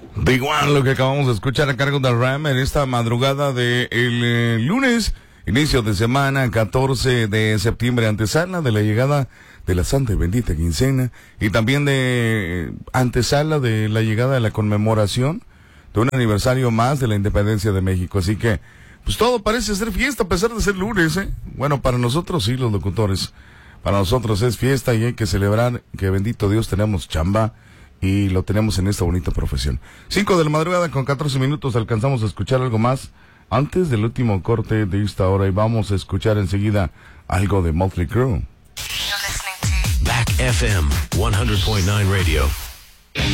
Big One, lo que acabamos de escuchar a cargo de Ram en esta madrugada del lunes, inicio de semana, 14 de septiembre, antesala de la llegada de la Santa y Bendita Quincena, y también de antesala de la llegada de la conmemoración de un aniversario más de la independencia de México. Así que, pues todo parece ser fiesta a pesar de ser lunes, ¿eh? Bueno, para nosotros sí, los locutores. Para nosotros es fiesta y hay que celebrar que bendito Dios tenemos chamba y lo tenemos en esta bonita profesión. 5 de la madrugada con 14 minutos, alcanzamos a escuchar algo más antes del último corte de esta hora y vamos a escuchar enseguida algo de Motley Crue. Back FM 100.9 Radio.